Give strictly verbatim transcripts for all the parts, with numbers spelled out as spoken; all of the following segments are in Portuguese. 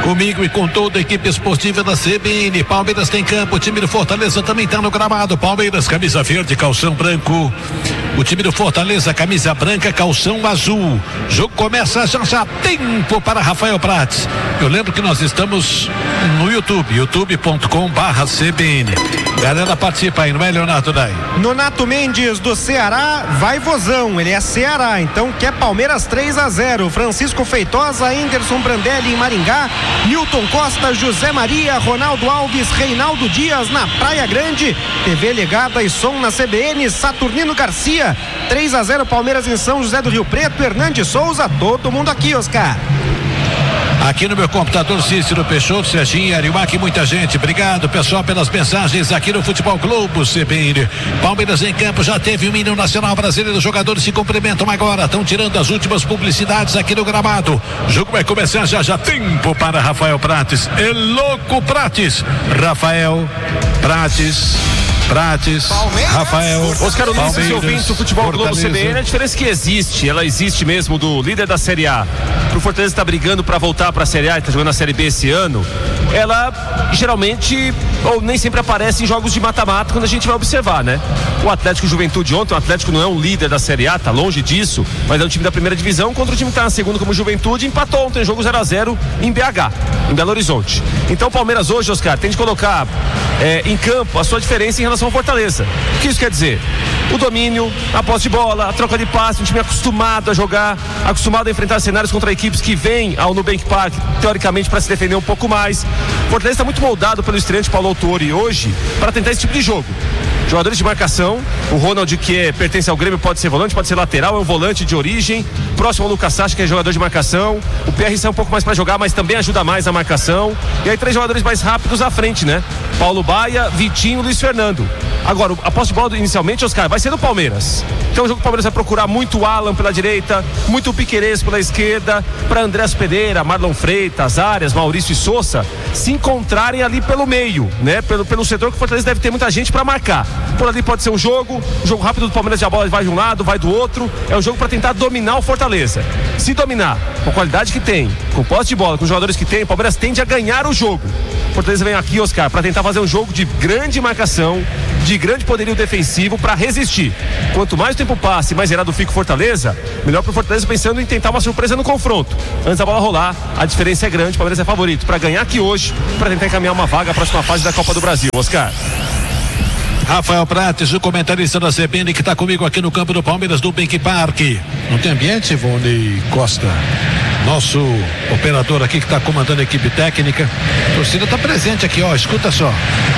Comigo e com toda a equipe esportiva da C B N. Palmeiras tem campo, o time do Fortaleza também está no gramado. Palmeiras, camisa verde, calção branco. O time do Fortaleza, camisa branca, calção azul. O jogo começa já já. Tempo para Rafael Prates. Eu lembro que nós estamos no YouTube, youtube ponto com barra C B N. Galera participa aí, não é, Leonardo Dai? Nonato Mendes do Ceará, vai vozão, ele é Ceará, então quer Palmeiras três a zero. Francisco Feitosa, Anderson Brandelli em Maringá, Newton Costa, José Maria, Ronaldo Alves, Reinaldo Dias na Praia Grande, T V ligada e som na C B N, Saturnino Garcia, três a zero Palmeiras em São José do Rio Preto, Hernandes Souza, todo mundo aqui, Oscar. Aqui no meu computador, Cícero Peixoto, Serginho, Arimac, muita gente. Obrigado, pessoal, pelas mensagens aqui no Futebol Globo C B N. Palmeiras em campo, já teve o um hino nacional brasileiro. Os jogadores se cumprimentam agora, estão tirando as últimas publicidades aqui no gramado. O jogo vai começar já já. Tempo para Rafael Prates. É louco Prates. Rafael Prates. Prates, Palmeiras, Rafael, Oscar Ulisses e ouvintes do Futebol Globo C B N, a diferença que existe, ela existe mesmo do líder da Série A pro Fortaleza estar tá brigando para voltar para a Série A e tá jogando na Série B esse ano, ela geralmente ou nem sempre aparece em jogos de mata-mata quando a gente vai observar, né? O Atlético Juventude ontem, o Atlético não é um líder da Série A, tá longe disso, mas é um time da primeira divisão contra o time que tá na segunda como Juventude, empatou ontem, jogo zero a zero em B H, em Belo Horizonte. Então o Palmeiras hoje, Oscar, tem de colocar é, em campo a sua diferença em relação ao Fortaleza. O que isso quer dizer? O domínio, a posse de bola, a troca de passe, um time acostumado a jogar, acostumado a enfrentar cenários contra equipes que vêm ao Nubank Park, teoricamente, para se defender um pouco mais. O Fortaleza está muito moldado pelo estreante Paulo Autori hoje para tentar esse tipo de jogo. Jogadores de marcação, o Ronald, que é, pertence ao Grêmio, pode ser volante, pode ser lateral, é um volante de origem, próximo ao Lucas Sacha, que é jogador de marcação, o P R sai um pouco mais para jogar, mas também ajuda mais na marcação, e aí três jogadores mais rápidos à frente, né? Paulo Baia, Vitinho, Luiz Fernando. Agora, a posse de bola inicialmente, Oscar, vai ser do Palmeiras. Então o jogo do Palmeiras vai procurar muito Alan pela direita, muito Piquerez pela esquerda, para Andrés Pereira, Marlon Freitas, Arias, Maurício e Sousa se encontrarem ali pelo meio, né? Pelo, pelo setor que o Fortaleza deve ter muita gente para marcar. Por ali pode ser um jogo, um jogo rápido do Palmeiras, a bola vai de um lado, vai do outro. É um jogo para tentar dominar o Fortaleza. Se dominar, com a qualidade que tem, com posse de bola, com os jogadores que tem, o Palmeiras tende a ganhar o jogo. O Fortaleza vem aqui, Oscar, para tentar fazer um jogo de grande marcação, de grande poderio defensivo para resistir. Quanto mais o tempo passe, mais zerado fica o Fortaleza, melhor para o Fortaleza pensando em tentar uma surpresa no confronto. Antes da bola rolar, a diferença é grande, o Palmeiras é favorito para ganhar aqui hoje, para tentar encaminhar uma vaga à próxima fase da Copa do Brasil. Oscar. Rafael Prates, o comentarista da C B N, que está comigo aqui no campo do Palmeiras do Nubank Park. Não tem ambiente, Ivone Costa? Nosso operador aqui que está comandando a equipe técnica. A torcida está presente aqui, ó, escuta só.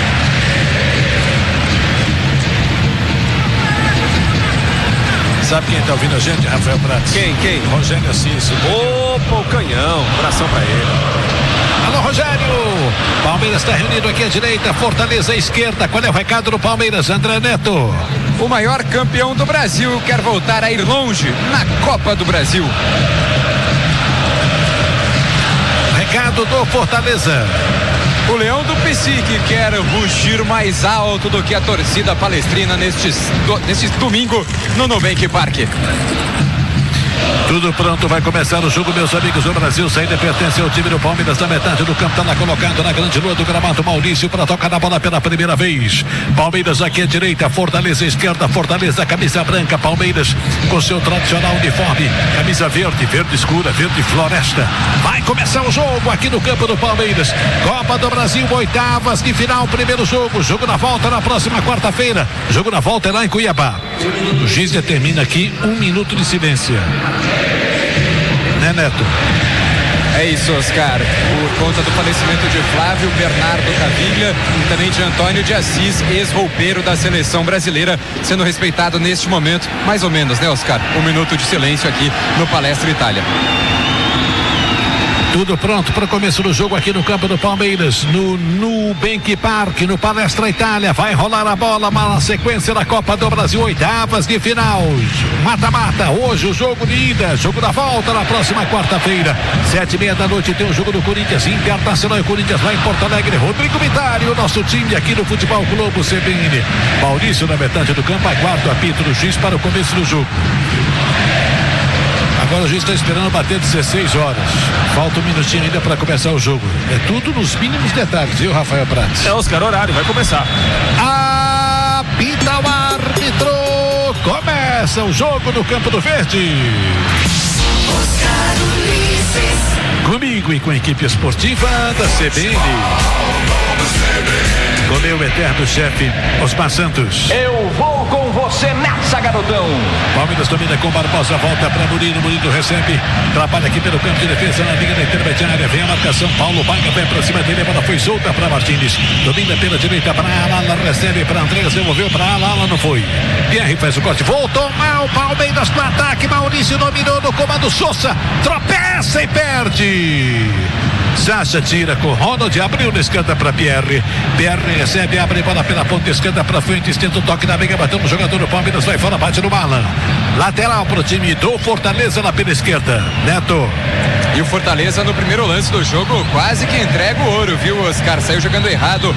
Sabe quem está ouvindo a gente, Rafael Prates? Quem, quem? Rogério Assis. Opa, o canhão, abração para ele. Alô, Rogério! Palmeiras está reunido aqui à direita, Fortaleza à esquerda. Qual é o recado do Palmeiras, André Neto? O maior campeão do Brasil quer voltar a ir longe na Copa do Brasil. Recado do Fortaleza. O Leão do Psique quer rugir mais alto do que a torcida palestrina neste, neste domingo no Nubank Park. Tudo pronto, vai começar o jogo, meus amigos. O Brasil saída pertence ao time do Palmeiras da metade do campo, tá lá colocado na grande lua do gramado. Maurício para tocar na bola pela primeira vez. Palmeiras aqui à direita, Fortaleza à esquerda, Fortaleza camisa branca, Palmeiras com seu tradicional uniforme, camisa verde, verde escura, verde floresta. Vai começar o jogo aqui no campo do Palmeiras. Copa do Brasil, oitavas de final, primeiro jogo. Jogo na volta na próxima quarta-feira. Jogo na volta é lá em Cuiabá. O juiz determina aqui um minuto de silêncio. Né, Neto? É isso, Oscar. Por conta do falecimento de Flávio Bernardo Caviglia e também de Antônio de Assis, ex-roupeiro da seleção brasileira, sendo respeitado neste momento, mais ou menos, né, Oscar? Um minuto de silêncio aqui no Palestra Itália. Tudo pronto para o começo do jogo aqui no campo do Palmeiras, no Nubank Park, no Palestra Itália. Vai rolar a bola, uma sequência da Copa do Brasil, oitavas de final. Mata-mata, hoje o jogo de ida, jogo da volta na próxima quarta-feira. Sete e meia da noite tem o jogo do Corinthians, Internacional e Corinthians lá em Porto Alegre. Rodrigo Vitari, o nosso time aqui no Futebol Globo C B N. Maurício na metade do campo, aguarda o apito do juiz para o começo do jogo. Agora o juiz está esperando bater dezesseis horas. Falta um minutinho ainda para começar o jogo. É tudo nos mínimos detalhes, viu, Rafael Prates? É, Oscar, horário, vai começar. Apita o árbitro. Começa o jogo no Campo do Verde. Oscar Ulisses. Comigo e com a equipe esportiva da C B N. Com meu eterno chefe, Osmar Santos. Eu vou com você nessa, garotão. Palmeiras domina com Barbosa, volta para Murilo, Murilo recebe, trabalha aqui pelo campo de defesa na linha da intermediária, vem a marcação, Paulo Baga vem para cima dele, a bola foi solta para Martins, domina pela direita para Alala, recebe para Andrés, devolveu para Alala, não foi. Pierre faz o corte, voltou mal, Palmeiras no ataque, Maurício dominou no comando, Sousa tropeça e perde. Sacha tira com Ronald, abriu na esquerda para Pierre. Pierre recebe, abre bola pela ponta esquerda para frente, tenta o toque na meia, bateu no jogador do Palmeiras, vai fora, bate no Alan. Lateral para o time do Fortaleza na pela esquerda. Neto. E o Fortaleza no primeiro lance do jogo quase que entrega o ouro, viu, Oscar? Saiu jogando errado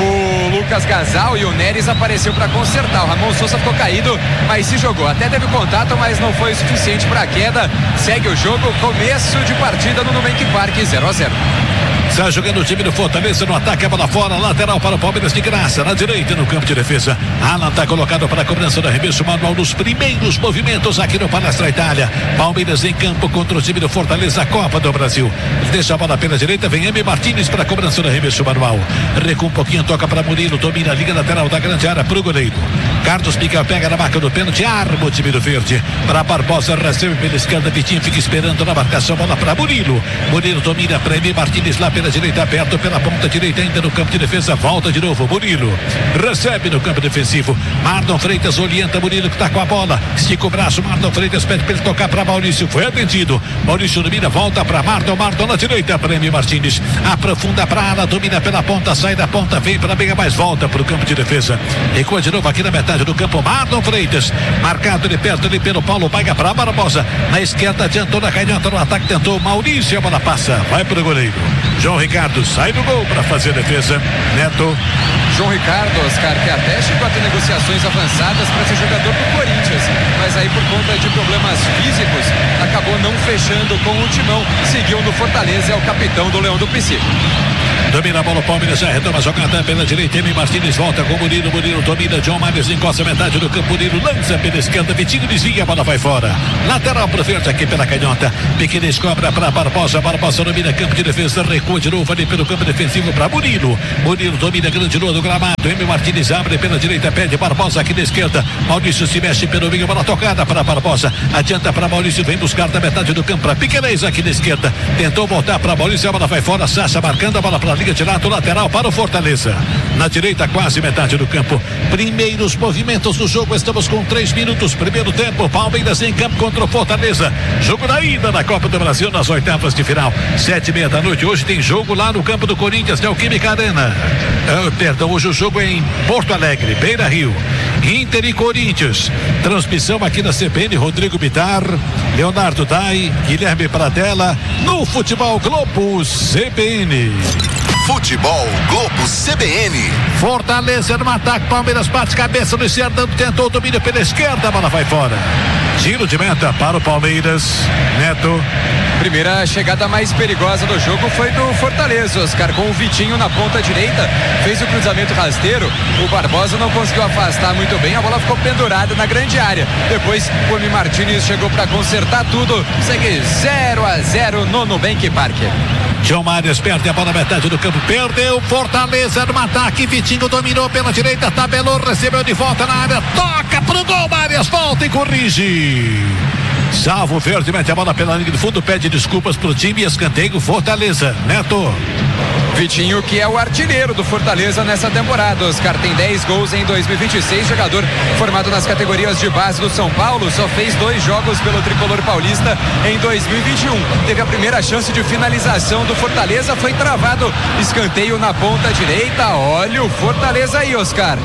o Lucas Gasal e o Neres apareceu para consertar. O Ramon Sousa ficou caído, mas se jogou. Até teve contato, mas não foi o suficiente para a queda. Segue o jogo, começo de partida no Nubank Park, zero a zero. Está jogando o time do Fortaleza no ataque, a bola fora, lateral para o Palmeiras de graça, na direita no campo de defesa. Alan está colocado para a cobrança do arremesso manual nos primeiros movimentos aqui no Palestra Itália. Palmeiras em campo contra o time do Fortaleza, Copa do Brasil. Deixa a bola pela direita, vem M. Martins para a cobrança do arremesso manual. Recua um pouquinho, toca para Murilo, domina a liga lateral da grande área para o goleiro. Carlos Miguel pega na marca do pênalti, arma o time do verde. Para Barbosa, recebe pela esquerda, Vitinho fica esperando na marcação, bola para Murilo. Murilo domina para M. Martins lá pela direita, aberto pela ponta direita, ainda no campo de defesa, volta de novo, Murilo recebe no campo defensivo, Marlon Freitas orienta Murilo que está com a bola, estica o braço, Marlon Freitas pede para ele tocar para Maurício, foi atendido, Maurício domina, volta para Marlon, Marlon na direita, Prêmio Martins, aprofunda para ala, domina pela ponta, sai da ponta, vem para a meia, mais volta para o campo de defesa, recua de novo aqui na metade do campo, Marlon Freitas, marcado de perto ali pelo Paulo Baga para Barbosa, na esquerda adiantou na canhota no ataque, tentou Maurício, a bola passa, vai para o goleiro. João Ricardo sai do gol para fazer a defesa. Neto. João Ricardo, Oscar, que até chegou a ter negociações avançadas para ser jogador do Corinthians, mas aí por conta de problemas físicos acabou não fechando com o timão, seguiu no Fortaleza, é o capitão do Leão do Pici. Domina a bola o Palmeiras, já retoma a jogada pela direita, M. Martins volta com o Murilo, Murilo domina, John Mares encosta a metade do campo, Murilo lança pela esquerda, Vitinho desvia, a bola vai fora, lateral pro verde aqui pela canhota, Piqueires cobra para Barbosa, Barbosa domina campo de defesa, recua de novo ali pelo campo defensivo para Murilo, Murilo domina grande lua do gramado, M. Martins abre pela direita, pede Barbosa aqui na esquerda, Maurício se mexe pelo meio, bola tocada para Barbosa, adianta para Maurício, vem buscar da metade do campo para Piqueires aqui na esquerda, tentou voltar para Maurício, a bola vai fora, Sacha marcando a bola para liga de lado lateral para o Fortaleza. Na direita, quase metade do campo. Primeiros movimentos do jogo. Estamos com três minutos. Primeiro tempo. Palmeiras em campo contra o Fortaleza. Jogo da ida da Copa do Brasil nas oitavas de final. Sete e meia da noite. Hoje tem jogo lá no campo do Corinthians, Neoquímica Arena. Uh, perdão, hoje o jogo é em Porto Alegre, Beira Rio. Inter e Corinthians. Transmissão aqui na C B N. Rodrigo Bitar, Leonardo Dai, Guilherme Pradella. No Futebol Globo C B N. Futebol Globo C B N. Fortaleza no ataque, Palmeiras bate cabeça no Serdando, tentou o domínio pela esquerda, a bola vai fora. Tiro de meta para o Palmeiras. Neto. Primeira chegada mais perigosa do jogo foi do Fortaleza, Oscar, com o Vitinho na ponta direita, fez o cruzamento rasteiro, o Barbosa não conseguiu afastar muito bem, a bola ficou pendurada na grande área, depois o M. Martins chegou para consertar tudo, segue zero a zero no Nubank Park. João Marias perde a bola na metade do campo, perdeu Fortaleza no ataque, Vitinho dominou pela direita, tabelou, recebeu de volta na área, toca pro gol, Marias volta e corrige. Salvo Verde, mete a bola pela linha do fundo, pede desculpas pro time e escanteio Fortaleza. Neto. Vitinho, que é o artilheiro do Fortaleza nessa temporada, Oscar, tem dez gols em dois mil e vinte e seis, jogador formado nas categorias de base do São Paulo, só fez dois jogos pelo tricolor paulista em dois mil e vinte e um, teve a primeira chance de finalização do Fortaleza, foi travado, escanteio na ponta direita, olha o Fortaleza aí, Oscar.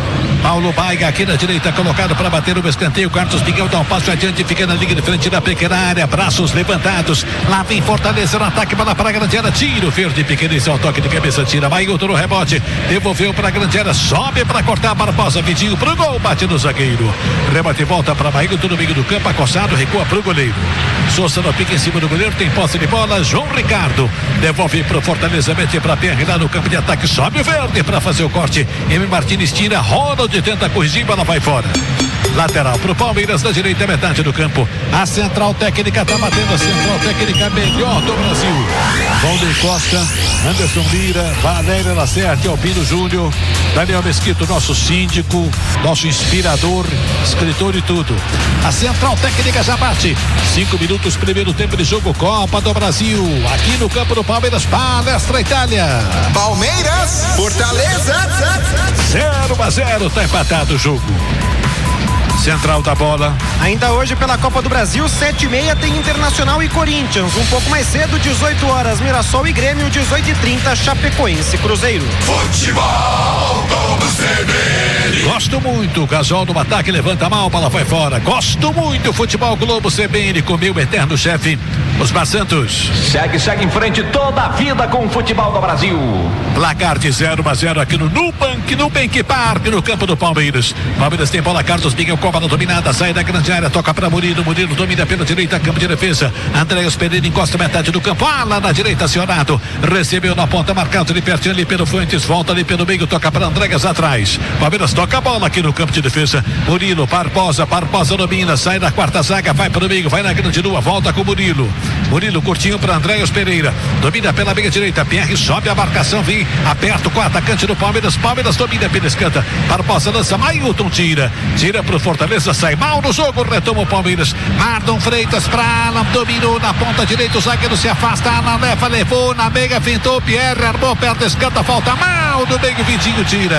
Paulo Baiga aqui na direita, colocado para bater o escanteio. Carlos Miguel dá um passo adiante, fica na linha de frente da pequena área, braços levantados. Lá vem Fortaleza no ataque, bola para a grande área, tiro verde, pequenice ao toque de cabeça, tira, vai outro rebote, devolveu para a grande área, sobe para cortar, Barbosa, Vitinho pro gol, bate no zagueiro. Rebate volta para Maílton no meio do campo, acossado, recua pro goleiro. Souza no pique em cima do goleiro, tem posse de bola, João Ricardo devolve pro Fortaleza, mete pra P R lá no campo de ataque, sobe o verde para fazer o corte. M. Martins tira, Ronald tenta corrigir, bola vai fora. Lateral pro Palmeiras, da direita, metade do campo. A central técnica tá batendo, a central técnica melhor do Brasil. Valdir Costa, Anderson Lira, Valério Lacerte, Albino Júnior, Daniel Mesquito, nosso síndico, nosso inspirador, escritor e tudo. A central técnica já bate. Cinco minutos, primeiro tempo de jogo, Copa do Brasil. Aqui no campo do Palmeiras, Palestra Itália. Palmeiras, Fortaleza. zero a zero, tá empatado o jogo. Central da bola. Ainda hoje pela Copa do Brasil, sete e meia tem Internacional e Corinthians. Um pouco mais cedo, dezoito horas, Mirassol e Grêmio, dezoito e trinta, Chapecoense, Cruzeiro. Futebol do C B N. Gosto muito, Gasol no ataque, levanta mal, bola vai fora. Gosto muito, Futebol Globo C B N com meu eterno chefe, Osmar Santos. Segue, segue em frente toda a vida com o futebol do Brasil. Placar de zero a zero aqui no Nubank, Nubank Park, no campo do Palmeiras. Palmeiras tem bola, Carlos Miguel, Copa na dominada, sai da grande área, toca para Murilo, Murilo domina pela direita, campo de defesa. Andréas Pereira encosta metade do campo, ala na direita, acionado, recebeu na ponta, marcado de pertinho ali pelo Fuentes, volta ali pelo meio, toca para Andréas atrás. Palmeiras toca a bola aqui no campo de defesa. Murilo, Barbosa, Barbosa domina, sai da quarta zaga, vai para o meio, vai na grande lua, volta com Murilo. Murilo curtinho para Andréas Pereira, domina pela meia direita, Pierre sobe a marcação, vem aperto com o atacante do Palmeiras, Palmeiras domina pela esquerda, Barbosa lança, Maílton tira, tira pro Fortaleza, sai mal no jogo, retoma o Palmeiras. Marlon Freitas pra Alan, dominou na ponta direita, o zagueiro se afasta, Alan leva, levou na meia, fintou, Pierre armou perto da esquerda, falta mal no meio, Vitinho tira.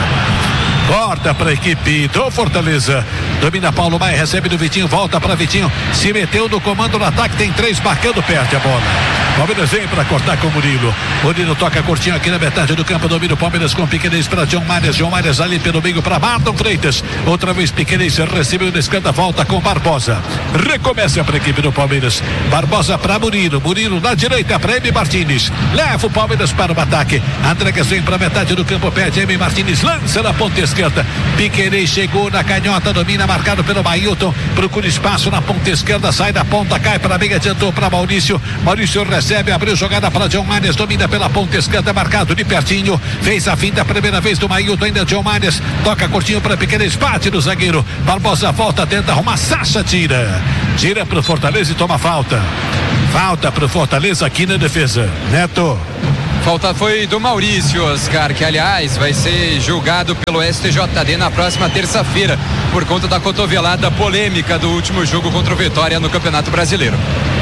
Corta para a equipe do Fortaleza. Domina Paulo Maia, recebe do Vitinho, volta para Vitinho. Se meteu no comando no ataque, tem três marcando, perde a bola. Palmeiras vem para cortar com o Murilo. Murilo toca curtinho aqui na metade do campo. Domina o Palmeiras com pequenez para John Mares. John Mares ali pelo meio para Marlon Freitas. Outra vez pequenez, recebeu na esquerda, volta com Barbosa. Recomeça para a equipe do Palmeiras. Barbosa para Murilo. Murilo na direita para M. Martins. Leva o Palmeiras para o ataque. Andréas vem para a metade do campo, pede M. Martins, lança na ponta esquerda. Piquerez chegou na canhota, domina, marcado pelo Maílton, procura espaço na ponta esquerda, sai da ponta, cai para a meia, adiantou para Maurício, Maurício recebe, abriu jogada para John Manes, domina pela ponta esquerda, marcado de pertinho, fez a finta, primeira vez do Maílton, ainda John Manes, toca curtinho para Piquerez, bate no zagueiro, Barbosa volta, tenta arrumar, Sacha tira, tira pro Fortaleza e toma falta, falta pro Fortaleza aqui na defesa, Neto. Falta foi do Maurício, Oscar, que aliás vai ser julgado pelo S T J D na próxima terça-feira por conta da cotovelada polêmica do último jogo contra o Vitória no Campeonato Brasileiro.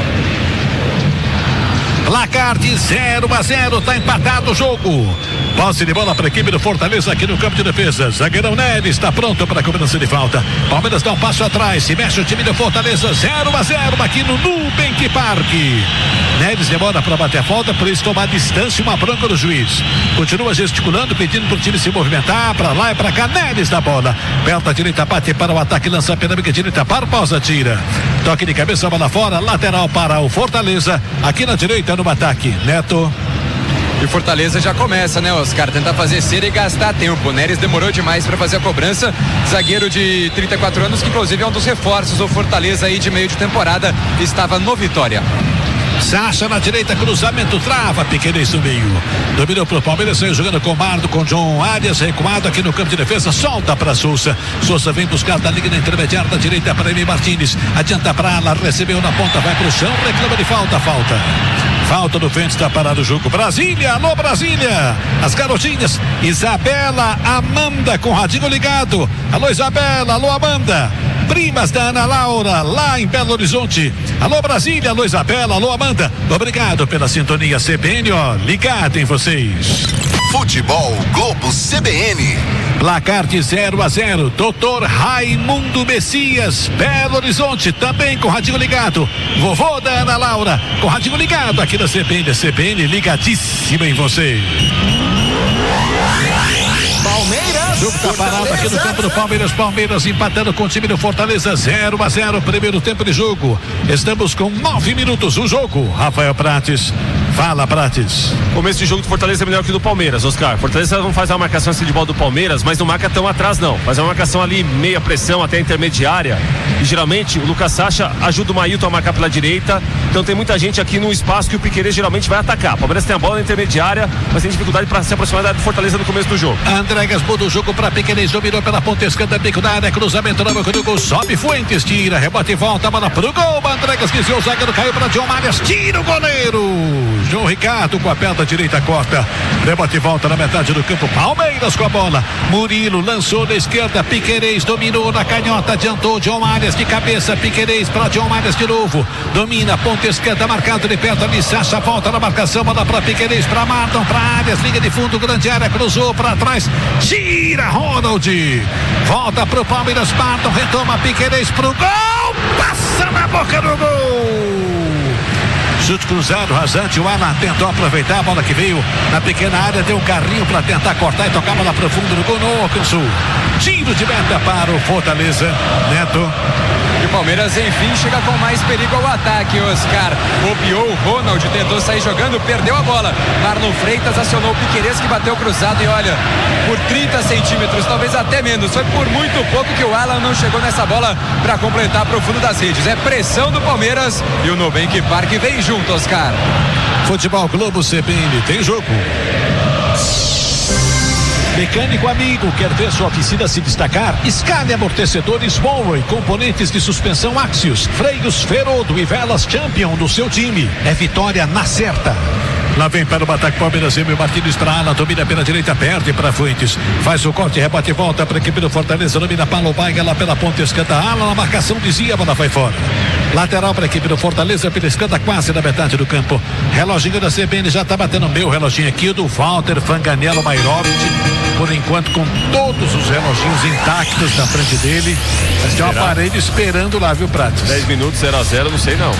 Placar de zero a zero, tá empatado o jogo. Posse de bola para a equipe do Fortaleza aqui no campo de defesa. Zagueirão Neves está pronto para a cobrança de falta. Palmeiras dá um passo atrás, se mexe o time do Fortaleza, zero a zero aqui no Nubank Park. Neves demora para bater a falta, por isso tomar distância, uma bronca do juiz. Continua gesticulando, pedindo para o time se movimentar, para lá e para cá. Neves da bola, perto da direita, bate para o ataque, lança pela meia direita, Barbosa tira. Toque de cabeça, bola fora, lateral para o Fortaleza, aqui na direita no ataque. Neto. E Fortaleza já começa, né, Oscar? Tentar fazer cera e gastar tempo. Neres demorou demais para fazer a cobrança. Zagueiro de trinta e quatro anos, que inclusive é um dos reforços do Fortaleza aí de meio de temporada, estava no Vitória. Sacha na direita, cruzamento, trava, Piquerez no meio. Dominou pro Palmeiras, saiu jogando com Mardo, com John Arias, recuado aqui no campo de defesa, solta para Souza. Souza vem buscar da liga na intermediária da direita para M. Martins. Adianta para Ala, recebeu na ponta, vai pro chão, reclama de falta, falta. Falta do Fentes, está parado o jogo. Brasília, alô Brasília. As garotinhas, Isabela, Amanda com o radinho ligado. Alô Isabela, alô Amanda. Primas da Ana Laura, lá em Belo Horizonte. Alô Brasília, alô Isabela, alô Amanda. Obrigado pela sintonia C B N, ó, ligado em vocês. Futebol Globo C B N. Placar de zero a zero. Doutor Raimundo Messias, Belo Horizonte, também com radinho ligado. Vovô da Ana Laura, com radinho ligado aqui na C B N. A C B N ligadíssima em você. Palmeiras. Jogo tá parado aqui no campo do Palmeiras. Palmeiras empatando com o time do Fortaleza, zero a zero, primeiro tempo de jogo. Estamos com nove minutos o jogo. Rafael Prates. Fala, Prates. Começo de jogo do Fortaleza é melhor que do Palmeiras, Oscar. Fortaleza não faz a marcação assim de bola do Palmeiras, mas não marca tão atrás, não. Faz uma marcação ali, meia pressão até intermediária. E geralmente o Lucas Sacha ajuda o Mailton a marcar pela direita. Então tem muita gente aqui no espaço que o Piquerez geralmente vai atacar. O Palmeiras tem a bola na intermediária, mas tem dificuldade para se aproximar da Fortaleza no começo do jogo. Andregas muda o jogo para Piquerez, dominou pela ponta esquerda, bico da área, cruzamento na boca do gol, sobe Fuentes, tira, rebote e volta, bola pro gol. Andregas que o zagueiro caiu para John Marias, tira o goleiro. João Ricardo com a perna direita corta, rebote e volta na metade do campo. Palmeiras com a bola. Murilo lançou na esquerda, Piquerez dominou na canhota, adiantou John Marias de cabeça, Piquerez para John Marias de novo. Domina, ponta esquerda, marcado de perto ali, Sacha volta na marcação, bola para Piquerez, para Marlon, para Arias, liga de fundo, grande área, cruzou para trás, tira Ronald. Volta pro Palmeiras, Marlon, retoma Piquerez pro gol, passa na boca do gol. Chute cruzado, rasante, o Alan tentou aproveitar a bola que veio na pequena área, deu um carrinho para tentar cortar e tocar a bola pro fundo do gol, não alcançou. Tiro de meta para o Fortaleza, Neto. E o Palmeiras, enfim, chega com mais perigo ao ataque, Oscar. Bobeou o Ronald, tentou sair jogando, perdeu a bola. Marlon Freitas acionou o Piquerez que bateu cruzado e olha, por trinta centímetros, talvez até menos. Foi por muito pouco que o Alan não chegou nessa bola para completar pro fundo das redes. É pressão do Palmeiras e o Nubank Park vem junto, Oscar. Futebol Globo C B N, tem jogo. Mecânico amigo, quer ver sua oficina se destacar? Escale amortecedores Monroe, componentes de suspensão Axios, freios Ferodo e velas Champion do seu time. É vitória na certa. Lá vem para o ataque Palmeiras, Emil Martins para Alan, domina pela direita, perde para Fuentes, faz o corte, rebate e volta para a equipe do Fortaleza, domina Paulo Baiga lá pela ponta esquerda, Alan na marcação, dizia, a bola vai fora. Lateral para a equipe do Fortaleza, pela esquerda, quase na metade do campo. Reloginho da C B N já está batendo meu reloginho aqui, do Walter Fanganello Mairovic, por enquanto com todos os reloginhos intactos na frente dele. Mas tem uma parede esperando lá, viu, Prates? dez minutos, zero a zero, não sei não.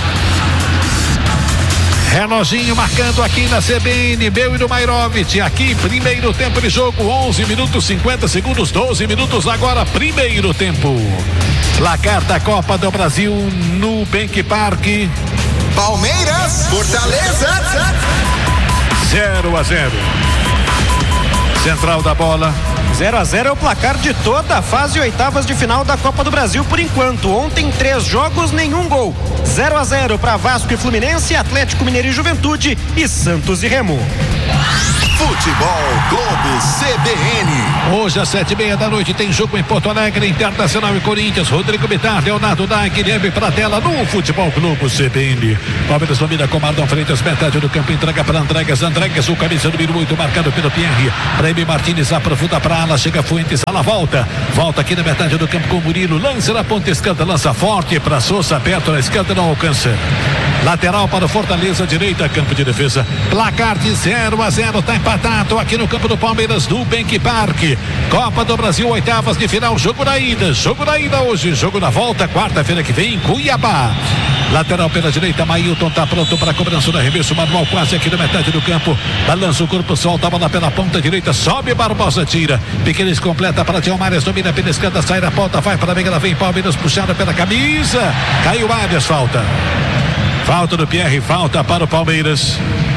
Reloginho marcando aqui na C B N, meu e do Mairovic, aqui primeiro tempo de jogo, onze minutos, cinquenta segundos, doze minutos agora, primeiro tempo. Placar da Copa do Brasil no Nubank Park. Palmeiras, Fortaleza, zero a zero. Central da bola. zero a zero é o placar de toda a fase oitavas de final da Copa do Brasil por enquanto. Ontem três jogos, nenhum gol. zero a zero para Vasco e Fluminense, Atlético Mineiro e Juventude e Santos e Remo. Futebol Globo C B N. Hoje às sete e meia da noite tem jogo em Porto Alegre, Internacional e Corinthians. Rodrigo Bittar, Leonardo Dai, Guilherme Pratella no Futebol Globo C B N. Palmeiras domina com Marlon Freitas, metade do campo, entrega para Andregas. Andregas, o camisa número oito, marcado pelo Pierre. Prêmio Martins aprofunda para Ala, chega Fuentes, Ala volta. Volta aqui na metade do campo com Murilo, lança na ponta esquerda, lança forte para Souza, perto na esquerda, não alcança. Lateral para o Fortaleza, direita, campo de defesa. Placar de zero a zero, tá empatado aqui no campo do Palmeiras, no Nubank Park. Copa do Brasil, oitavas de final, jogo da ida. Jogo da ida hoje, jogo da volta, quarta-feira que vem em Cuiabá. Lateral pela direita, Mailton tá pronto para a cobrança do arremesso manual, quase aqui na metade do campo. Balança o corpo, solta a bola pela ponta direita, sobe Barbosa, tira. Piquerez completa para Tião Marias, domina pela esquerda, sai da ponta, vai para a meia, vem Palmeiras puxada pela camisa. Caiu Arias, falta. Falta do Pierre, falta para o Palmeiras.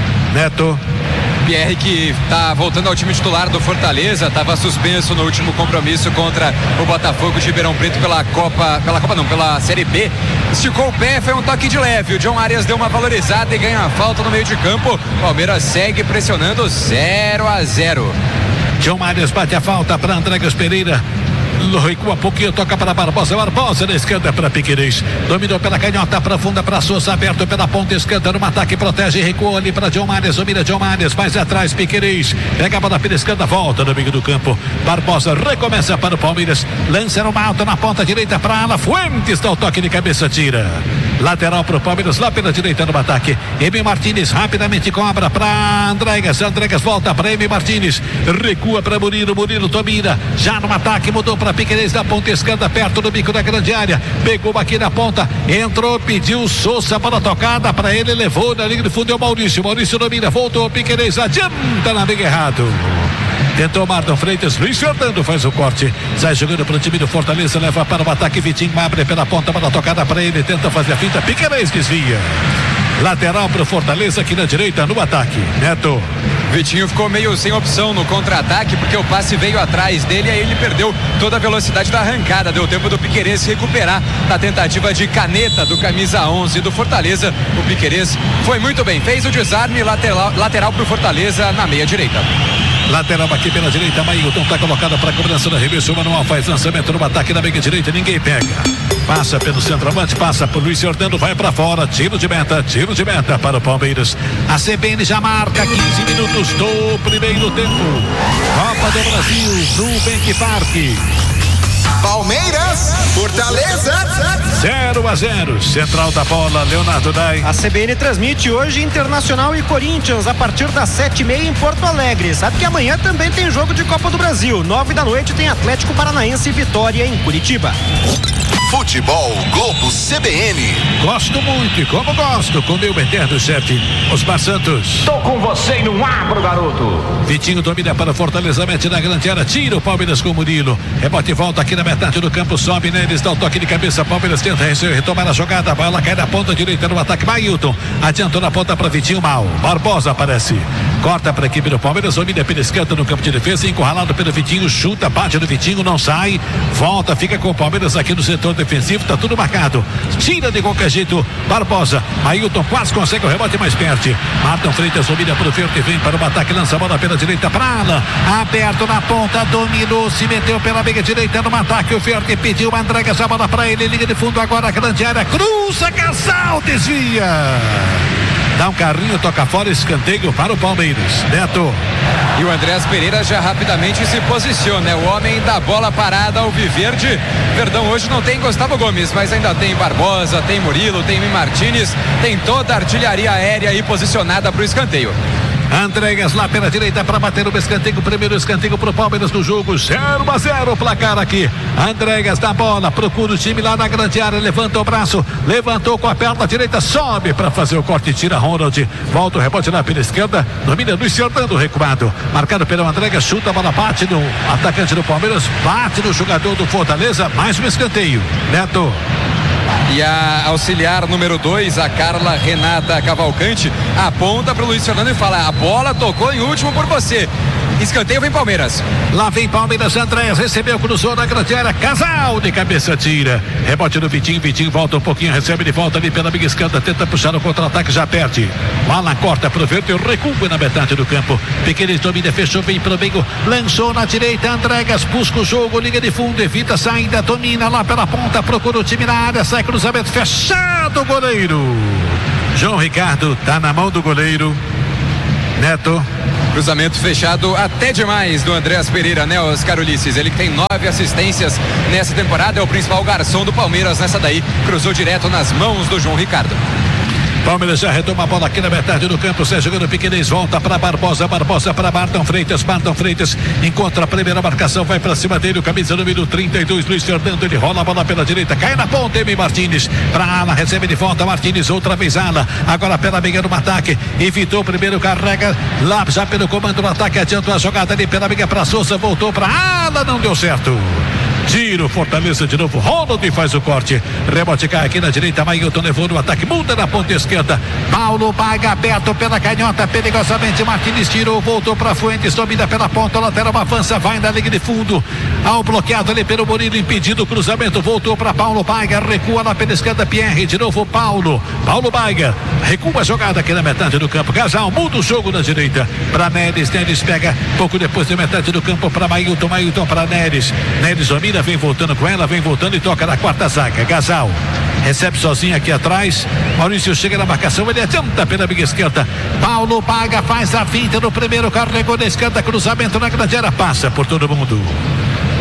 Neto. Pierre que está voltando ao time titular do Fortaleza, estava suspenso no último compromisso contra o Botafogo de Ribeirão Preto pela Copa, pela Copa não, pela Série B. Esticou o pé, foi um toque de leve. O John Arias deu uma valorizada e ganha a falta no meio de campo. Palmeiras segue pressionando zero a zero. John Arias bate a falta para Andregas Pereira. Recua um pouquinho, toca para Barbosa, Barbosa na esquerda para Piquerez, dominou pela canhota, profunda para Souza, aberto pela ponta esquerda, no ataque, protege, recuou ali para John Marias, domina John Marias, mais atrás, Piquerez, pega a bola pela esquerda, volta no meio do campo, Barbosa recomeça para o Palmeiras, lança uma alta na ponta direita para Ala, Fuentes dá o toque de cabeça, tira. Lateral para o Palmeiras, lá pela direita no ataque. Emi Martins rapidamente cobra para Andregas. Andregas volta para Emi Martins. Recua para Murilo. Murilo domina. Já no ataque, mudou para Piquerez da ponta esquerda, perto do bico da grande área. Pegou aqui na ponta. Entrou, pediu Souza para a tocada. Para ele, levou na linha de fundo. É o Maurício. Maurício domina. Voltou. Piquerez adianta na liga errado. Tentou Marlon Freitas, Luiz Fernando faz o corte, sai jogando para o time do Fortaleza, leva para o ataque, Vitinho abre pela ponta, para a tocada para ele, tenta fazer a finta, Piquerez desvia. Lateral para o Fortaleza aqui na direita no ataque. Neto. Vitinho ficou meio sem opção no contra-ataque, porque o passe veio atrás dele e aí ele perdeu toda a velocidade da arrancada. Deu tempo do Piquerez recuperar na tentativa de caneta do camisa onze do Fortaleza. O Piquerez foi muito bem, fez o desarme lateral, lateral para o Fortaleza na meia direita. Lateral aqui pela direita, Mailton está colocado para a cobrança da arremesso. O Manuel faz lançamento no ataque na meia direita, ninguém pega. Passa pelo centroavante, passa por Luiz Fernando, vai para fora, tiro de meta, tiro de meta para o Palmeiras. A C B N já marca quinze minutos do primeiro tempo. Copa do Brasil, Nubank Parque. Palmeiras, Fortaleza, zero a zero, central da bola, Leonardo Dai. A C B N transmite hoje Internacional e Corinthians a partir das sete e meia em Porto Alegre. Sabe que amanhã também tem jogo de Copa do Brasil. Nove da noite tem Atlético Paranaense e Vitória em Curitiba. Futebol Globo C B N. Gosto muito e como gosto com meu eterno chefe, Osmar Santos. Tô com você e não abro, garoto. Vitinho domina para Fortaleza, mete na grande área, tira o Palmeiras com o Murilo. Rebote e volta aqui na metade do campo, sobe neles, dá o toque de cabeça, Palmeiras tenta retomar a jogada, a bola cai na ponta direita no ataque, Mailton, adiantou na ponta para Vitinho, mal, Barbosa aparece, corta para a equipe do Palmeiras, domina pela esquerda no campo de defesa, encurralado pelo Vitinho, chuta, bate no Vitinho, não sai, volta, fica com o Palmeiras aqui no setor defensivo, tá tudo marcado, tira de qualquer jeito, Barbosa, Mailton quase consegue o rebote mais perto, Marlon Freitas domina para o Verde, vem para o ataque, lança a bola pela direita para Alan, aberto na ponta, dominou, se meteu pela meia direita no ataque, o Verde pediu uma entrega, essa bola para ele, liga de fundo agora, grande área, cruza, Casal, desvia, dá um carrinho, toca fora, escanteio para o Palmeiras. Neto. E o Andréas Pereira já rapidamente se posiciona, é o homem da bola parada ao Viverde. Verdão hoje não tem Gustavo Gomes, mas ainda tem Barbosa, tem Murilo, tem Mi Martínez, tem toda a artilharia aérea aí posicionada para o escanteio. Andréas lá pela direita para bater o escanteio, primeiro escanteio pro Palmeiras no jogo, zero a zero o placar aqui. Andréas da bola, procura o time lá na grande área, levanta o braço, levantou com a perna direita, sobe para fazer o corte, tira Ronald, volta o rebote lá pela esquerda, domina Luiz Fernando recuado, marcado pelo Andréas, chuta a bola, bate no atacante do Palmeiras, bate no jogador do Fortaleza, mais um escanteio. Neto. E a auxiliar número dois, a Carla Renata Cavalcante, aponta para o Luiz Fernando e fala: a bola tocou em último por você. Escanteio, vem Palmeiras. Lá vem Palmeiras, Andréas recebeu, cruzou na grande área, Casal de cabeça tira. Rebote do Vitinho, Vitinho volta um pouquinho, recebe de volta ali pela meia esquerda, tenta puxar o contra-ataque, já perde. Bala corta pro Verde, recua na metade do campo. Pequenes domina, fechou bem pro meio, lançou na direita, Andréas busca o jogo, liga de fundo, evita a saída, domina lá pela ponta, procura o time na área, sai cruzamento, fechado o goleiro. João Ricardo tá na mão do goleiro. Neto. Cruzamento fechado até demais do Andréas Pereira, né, Oscar Ulisses? Ele que tem nove assistências nessa temporada, é o principal garçom do Palmeiras nessa daí. Cruzou direto nas mãos do João Ricardo. Palmeiras já retoma a bola aqui na metade do campo, sai jogando Piquerez, volta para Barbosa, Barbosa para Marlon Freitas, Marlon Freitas encontra a primeira marcação, vai para cima dele, o camisa número trinta e dois, Luiz Fernando, ele rola a bola pela direita, cai na ponta, Emi Martínez, para Ala, recebe de volta, Martínez, outra vez Ala, agora pela meia no ataque, evitou o primeiro, carrega, lá já pelo comando do ataque, adiantou a jogada ali pela meia para Souza, voltou para Ala, não deu certo. Tiro, Fortaleza de novo, Ronald faz o corte, rebote cai aqui na direita, Mailton levou no ataque, muda na ponta esquerda, Paulo Baiga aberto pela canhota, perigosamente Martínez tirou, voltou para Fuentes, domina pela ponta, lateral avança, vai na linha de fundo, ao bloqueado ali pelo Murilo, impedido o cruzamento, voltou para Paulo Baiga, recua lá pela esquerda, Pierre, de novo Paulo, Paulo Baiga, recua a jogada aqui na metade do campo, Casal muda o jogo na direita, para Neres, Neres pega, pouco depois da metade do campo para Mailton, Mailton para Neres, Neres domina, vem voltando com ela, vem voltando e toca na quarta zaga, Casal recebe sozinho aqui atrás, Maurício chega na marcação, ele adianta pela meia esquerda, Paulo Paga faz a finta no primeiro, carregou na esquerda, cruzamento na grande área, passa por todo mundo.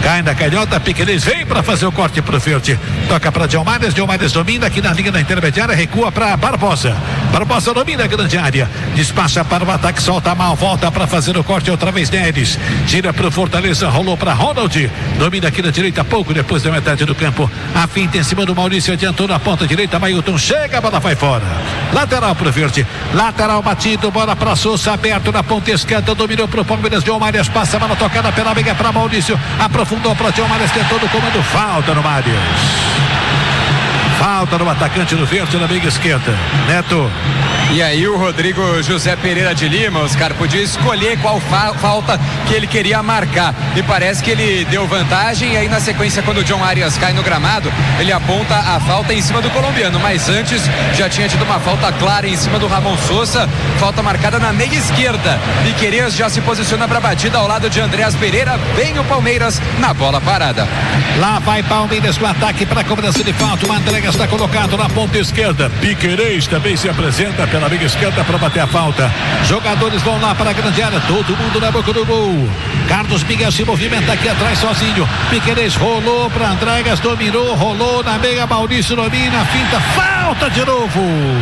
Cai na canhota, Piquerez vem para fazer o corte pro Verde. Toca para Diomares, Diomares domina aqui na linha da intermediária, recua para Barbosa. Barbosa domina a grande área, despacha para o ataque, solta mal, volta para fazer o corte outra vez Neres. Tira pro Fortaleza, rolou para Ronald. Domina aqui na direita, pouco depois da metade do campo. A finta em cima do Maurício, adiantou na ponta direita, Mailton chega, a bola vai fora. Lateral pro Verde, lateral batido, bola para Souza, aberto na ponta esquerda, dominou pro Palmeiras, Diomares passa a bola tocada pela amiga para Maurício, aprofundou para Diomares, tentou no comando, falta no Marius. Falta no atacante do Verde na meia esquerda. Neto. E aí o Rodrigo José Pereira de Lima, Oscar, podia escolher qual fa- falta que ele queria marcar. E parece que ele deu vantagem. E aí na sequência, quando o John Arias cai no gramado, ele aponta a falta em cima do colombiano. Mas antes já tinha tido uma falta clara em cima do Ramon Souza. Falta marcada na meia esquerda. Piquerez já se posiciona para a batida ao lado de Andreas Pereira. Vem o Palmeiras na bola parada. Lá vai Palmeiras com ataque para cobrança de falta. O André está colocado na ponta esquerda. Piquerez também se apresenta pela meia esquerda para bater a falta. Jogadores vão lá para a grande área. Todo mundo na boca do gol. Carlos Miguel se movimenta aqui atrás sozinho. Piquerez rolou para Andregas, dominou, rolou na meia. Maurício domina, finta, falta de novo.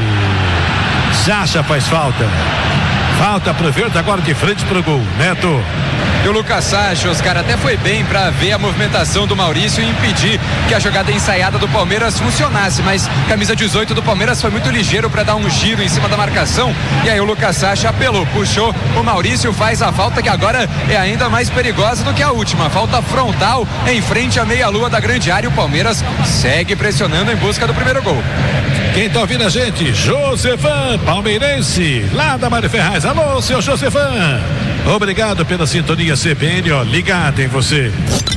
Sacha faz falta. Falta pro Verde, agora de frente pro gol. Neto. E o Lucas Sacha, Oscar, até foi bem para ver a movimentação do Maurício e impedir que a jogada ensaiada do Palmeiras funcionasse, mas camisa dezoito do Palmeiras foi muito ligeiro para dar um giro em cima da marcação, e aí o Lucas Sacha apelou, puxou, o Maurício faz a falta que agora é ainda mais perigosa do que a última, falta frontal em frente à meia-lua da grande área. O Palmeiras segue pressionando em busca do primeiro gol. Quem tá ouvindo a gente? Josefan, palmeirense, lá da Mário Ferraz. Alô, seu Josefan. Obrigado pela sintonia C B N, ó, ligado em você.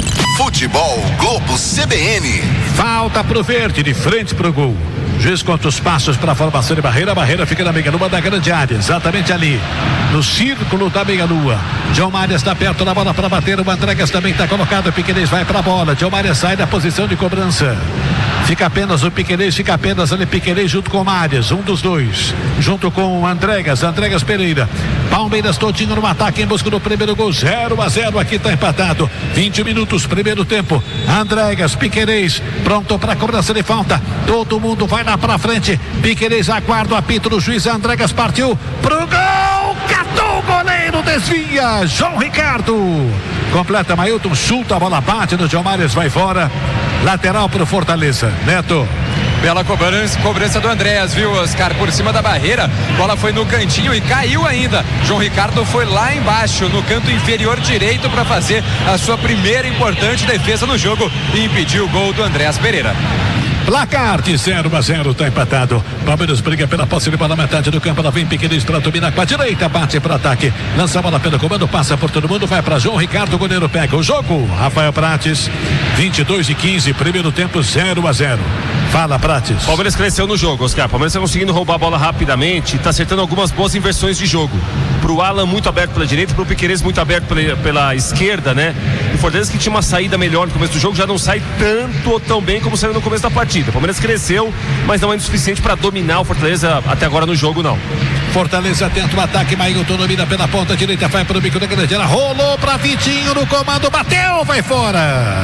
Futebol Globo C B N. Falta pro Verde, de frente pro gol. Juiz conta os passos para a formação de barreira. A barreira fica na meia-lua da grande área, exatamente ali, no círculo da meia-lua. John Marias está perto da bola para bater. O Andregas também está colocado. O Piquerez vai para a bola. John Marias sai da posição de cobrança. Fica apenas o Piquerez, fica apenas ali Piquerez junto com o Marias, um dos dois, junto com o Andregas, Andregas Pereira. Palmeiras todinho no ataque em busca do primeiro gol, zero a zero, aqui está empatado, vinte minutos, primeiro tempo. Andregas, Piquerez, pronto para cobrança de falta, todo mundo vai lá para frente, Piquerez aguarda o apito do juiz, Andregas partiu pro gol, catou o goleiro, desvia, João Ricardo, completa Mailton, chuta, a bola bate no João Marias, vai fora. Lateral para o Fortaleza. Neto. Bela cobrança, cobrança do Andréas, viu, Oscar? Por cima da barreira, bola foi no cantinho e caiu ainda. João Ricardo foi lá embaixo, no canto inferior direito, para fazer a sua primeira importante defesa no jogo e impediu o gol do Andreas Pereira. Placar de zero a zero, está empatado. Palmeiras briga pela posse de bola na metade do campo. Ela vem Piquerez para dominar com a direita, bate para ataque, lança a bola pelo comando, passa por todo mundo, vai para João Ricardo, o goleiro pega o jogo. Rafael Prates, vinte e dois e quinze, primeiro tempo zero a zero. Fala, Prates. Palmeiras cresceu no jogo, Oscar. Palmeiras está conseguindo roubar a bola rapidamente, está acertando algumas boas inversões de jogo. Pro Alan muito aberto pela direita, pro Piquerez muito aberto pela, pela esquerda, né? O Fortaleza, que tinha uma saída melhor no começo do jogo, já não sai tanto ou tão bem como saiu no começo da partida. O Palmeiras cresceu, mas não é suficiente para dominar o Fortaleza até agora no jogo, não. Fortaleza tenta o ataque, Mailton domina pela ponta direita, vai para o bico da grande área, rolou para Vitinho no comando, bateu, vai fora.